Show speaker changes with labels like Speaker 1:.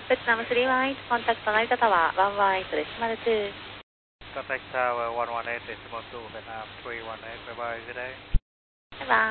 Speaker 1: Vietnam 318, contact Narita Tower 118.2.
Speaker 2: Contact Tower 118.2, Vietnam 318, bye bye, good day.
Speaker 1: Bye bye.